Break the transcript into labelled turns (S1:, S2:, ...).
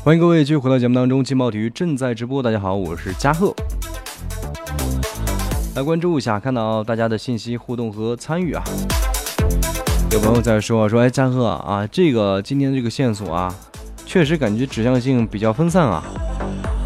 S1: 欢迎各位继续回到节目当中，劲爆体育正在直播。大家好，我是嘉贺。来关注一下，看到大家的信息互动和参与啊。有朋友在说，嘉贺啊，这个今天这个线索啊，确实感觉指向性比较分散啊。